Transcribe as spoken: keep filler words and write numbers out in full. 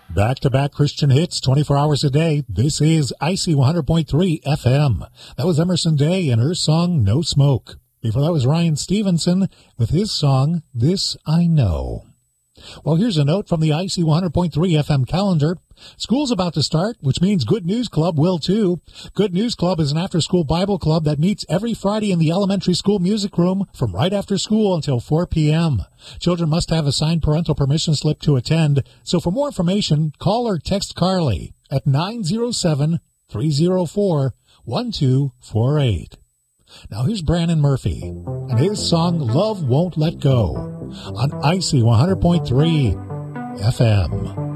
Back-to-back Christian hits, twenty-four hours a day. This is I C one hundred point three F M. That was Emerson Day and her song, No Smoke. Before that was Ryan Stevenson with his song, This I Know. Well, here's a note from the I C one hundred point three F M calendar. School's about to start, which means Good News Club will too. Good News Club is an after-school Bible club that meets every Friday in the elementary school music room from right after school until four p.m. Children must have a signed parental permission slip to attend. So for more information, call or text Carly at nine zero seven, three zero four, one two four eight. Now here's Brandon Murphy and his song Love Won't Let Go on I C one hundred point three F M.